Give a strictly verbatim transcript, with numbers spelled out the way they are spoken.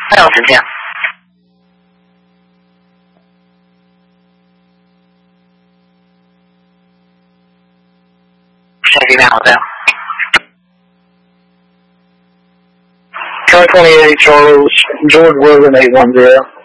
半小时见。Chevy now, there. Car twenty-eight, Charles, George Logan eight one zero.